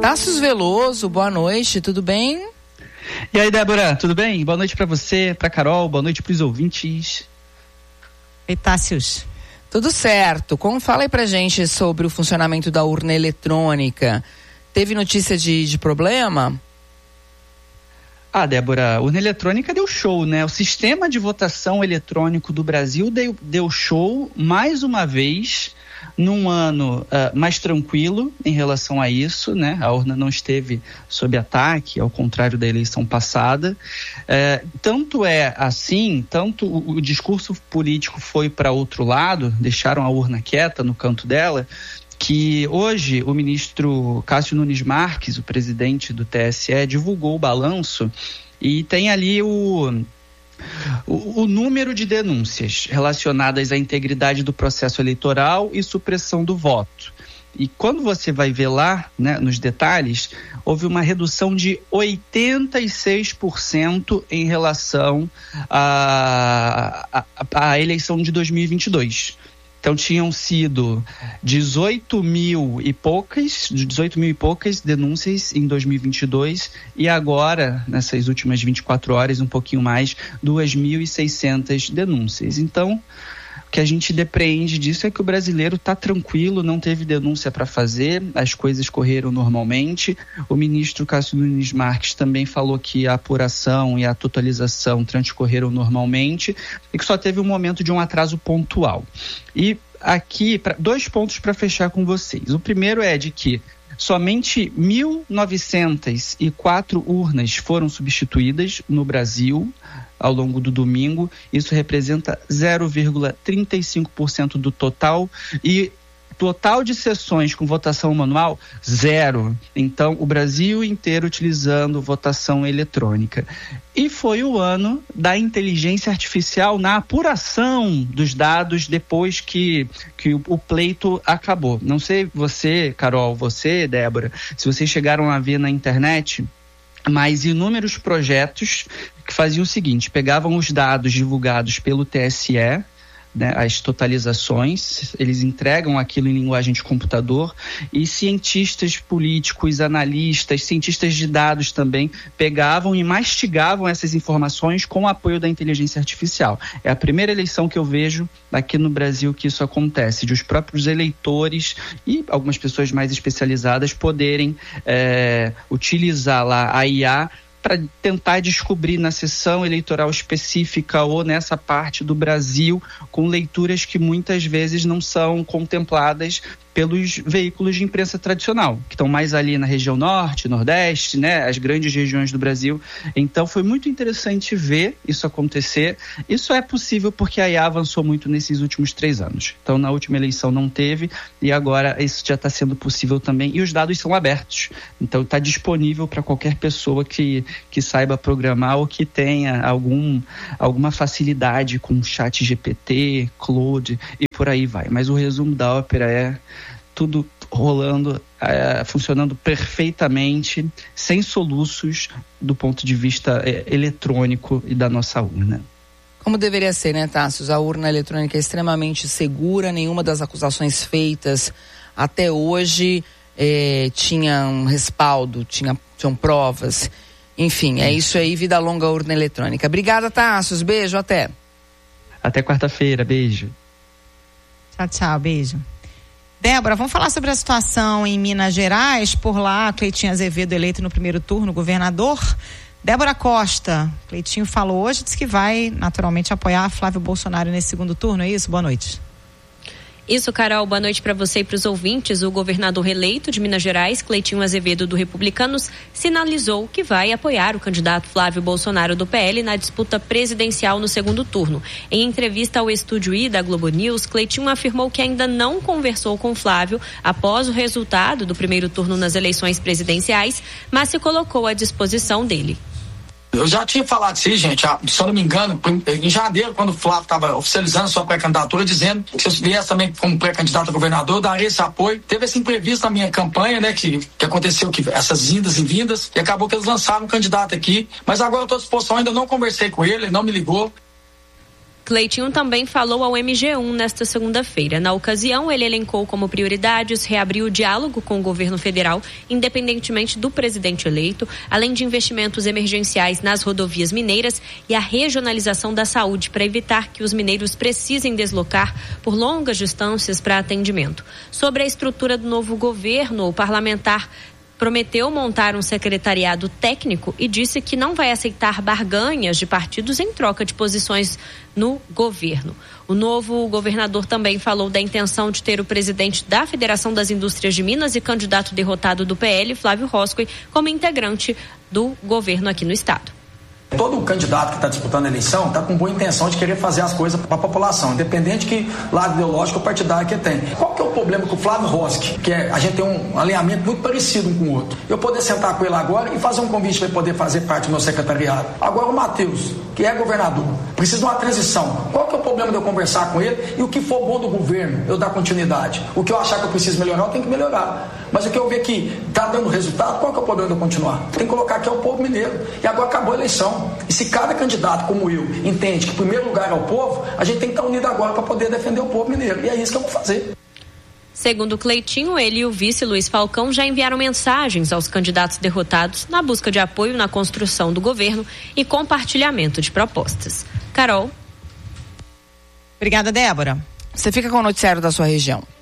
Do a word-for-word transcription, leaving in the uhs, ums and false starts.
Tasso Veloso, boa noite, tudo bem? E aí, Débora, tudo bem? Boa noite para você, para Carol, boa noite para os ouvintes. Oi, Tássios. Tudo certo. Como fala aí pra gente sobre o funcionamento da urna eletrônica? Teve notícia de, de problema? Ah, Débora, a urna eletrônica deu show, né? O sistema de votação eletrônico do Brasil deu, deu show mais uma vez num ano uh, mais tranquilo em relação a isso, né? A urna não esteve sob ataque, ao contrário da eleição passada. Uh, tanto é assim, tanto o, o discurso político foi para outro lado, deixaram a urna quieta no canto dela, que hoje o ministro Cássio Nunes Marques, o presidente do T S E, divulgou o balanço e tem ali o... O, o número de denúncias relacionadas à integridade do processo eleitoral e supressão do voto. E quando você vai ver lá, né, nos detalhes, houve uma redução de oitenta e seis por cento em relação à, à, à eleição de dois mil e vinte e dois. Então tinham sido dezoito mil e poucas, dezoito mil e poucas denúncias em dois mil e vinte e dois e agora, nessas últimas vinte e quatro horas, um pouquinho mais, duas mil e seiscentas denúncias. Então, o que a gente depreende disso é que o brasileiro está tranquilo, não teve denúncia para fazer, as coisas correram normalmente. O ministro Cássio Nunes Marques também falou que a apuração e a totalização transcorreram normalmente e que só teve um momento de um atraso pontual. E aqui, pra, dois pontos para fechar com vocês. O primeiro é de que somente mil novecentas e quatro urnas foram substituídas no Brasil ao longo do domingo. Isso representa zero vírgula trinta e cinco por cento do total e total de sessões com votação manual, zero. Então, o Brasil inteiro utilizando votação eletrônica. E foi o ano da inteligência artificial na apuração dos dados depois que, que o, o pleito acabou. Não sei você, Carol, você, Débora, se vocês chegaram a ver na internet, mas inúmeros projetos que faziam o seguinte, pegavam os dados divulgados pelo T S E, né, as totalizações, eles entregam aquilo em linguagem de computador e cientistas políticos, analistas, cientistas de dados também pegavam e mastigavam essas informações com o apoio da inteligência artificial. É a primeira eleição que eu vejo aqui no Brasil que isso acontece, de os próprios eleitores e algumas pessoas mais especializadas poderem é, utilizar lá a I A para tentar descobrir na sessão eleitoral específica ou nessa parte do Brasil com leituras que muitas vezes não são contempladas pelos veículos de imprensa tradicional, que estão mais ali na região norte, nordeste, né, as grandes regiões do Brasil. Então foi muito interessante ver isso acontecer. Isso é possível porque a I A avançou muito nesses últimos três anos. Então na última eleição não teve e agora isso já está sendo possível também. E os dados são abertos. Então está disponível para qualquer pessoa que, que saiba programar ou que tenha algum, alguma facilidade com chat G P T, Claude e por aí vai. Mas o resumo da ópera é tudo rolando, é, funcionando perfeitamente, sem soluços do ponto de vista é, eletrônico e da nossa urna. Como deveria ser, né, Tássios? A urna eletrônica é extremamente segura, nenhuma das acusações feitas até hoje é, tinha um respaldo, tinha, tinham provas. Enfim, é isso aí, vida longa a urna eletrônica. Obrigada, Tássios, beijo, até. Até quarta-feira, beijo. Tchau, tchau, beijo. Débora, vamos falar sobre a situação em Minas Gerais. Por lá, Cleitinho Azevedo eleito no primeiro turno, governador. Débora Costa, Cleitinho falou hoje, disse que vai naturalmente apoiar Flávio Bolsonaro nesse segundo turno, é isso? Boa noite. Isso, Carol, boa noite para você e para os ouvintes. O governador reeleito de Minas Gerais, Cleitinho Azevedo do Republicanos, sinalizou que vai apoiar o candidato Flávio Bolsonaro do P L na disputa presidencial no segundo turno. Em entrevista ao Estúdio I da Globo News, Cleitinho afirmou que ainda não conversou com Flávio após o resultado do primeiro turno nas eleições presidenciais, mas se colocou à disposição dele. Eu já tinha falado isso aí, gente, se eu não me engano, em janeiro, quando o Flávio estava oficializando sua pré-candidatura, dizendo que se eu viesse também como pré-candidato a governador, eu daria esse apoio. Teve esse imprevisto na minha campanha, né, que, que aconteceu, que essas indas e vindas, e acabou que eles lançaram um candidato aqui, mas agora eu estou à disposição, ainda não conversei com ele, ele não me ligou. Cleitinho também falou ao M G um nesta segunda-feira. Na ocasião, ele elencou como prioridades reabrir o diálogo com o governo federal, independentemente do presidente eleito, além de investimentos emergenciais nas rodovias mineiras e a regionalização da saúde para evitar que os mineiros precisem deslocar por longas distâncias para atendimento. Sobre a estrutura do novo governo, o parlamentar prometeu montar um secretariado técnico e disse que não vai aceitar barganhas de partidos em troca de posições no governo. O novo governador também falou da intenção de ter o presidente da Federação das Indústrias de Minas e candidato derrotado do P L, Flávio Roscoe, como integrante do governo aqui no estado. Todo candidato que está disputando a eleição está com boa intenção de querer fazer as coisas para a população, independente de que lado ideológico ou partidário que tem. Qual que é o problema com o Flávio Roscoe, que é, a gente tem um alinhamento muito parecido um com o outro? Eu poder sentar com ele agora e fazer um convite para ele poder fazer parte do meu secretariado. Agora o Matheus, que é governador, precisa de uma transição. Qual que é o problema de eu conversar com ele e o que for bom do governo, eu dar continuidade? O que eu achar que eu preciso melhorar, eu tenho que melhorar. Mas o que eu ver que está dando resultado, qual que é o problema de eu continuar? Tem que colocar aqui é o povo mineiro. E agora acabou a eleição. E se cada candidato, como eu, entende que o primeiro lugar é o povo, a gente tem que estar unido agora para poder defender o povo mineiro. E é isso que eu vou fazer. Segundo Cleitinho, ele e o vice Luiz Falcão já enviaram mensagens aos candidatos derrotados na busca de apoio na construção do governo e compartilhamento de propostas. Carol. Obrigada, Débora. Você fica com o noticiário da sua região.